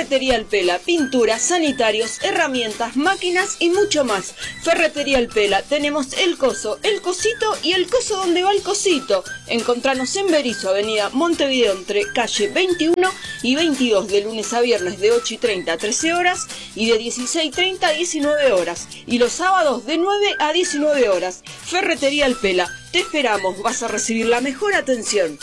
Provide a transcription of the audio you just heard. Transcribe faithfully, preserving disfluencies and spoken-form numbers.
Ferretería El Pela, pinturas, sanitarios, herramientas, máquinas y mucho más. Ferretería El Pela, tenemos el coso, el cosito y el coso donde va el cosito. Encontranos en Berisso, avenida Montevideo, entre calle veintiuno y veintidós, de lunes a viernes de ocho y treinta a trece horas y de dieciséis y treinta a diecinueve horas. Y los sábados de nueve a diecinueve horas. Ferretería El Pela, te esperamos, vas a recibir la mejor atención.